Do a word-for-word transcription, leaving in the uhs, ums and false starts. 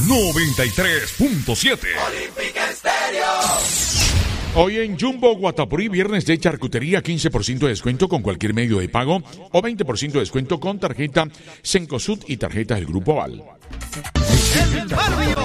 noventa y tres punto siete. Olímpica Estéreo. Hoy en Jumbo Guatapurí, viernes de charcutería, quince por ciento de descuento con cualquier medio de pago o veinte por ciento de descuento con tarjeta Cencosud y tarjetas del Grupo Val. El barrio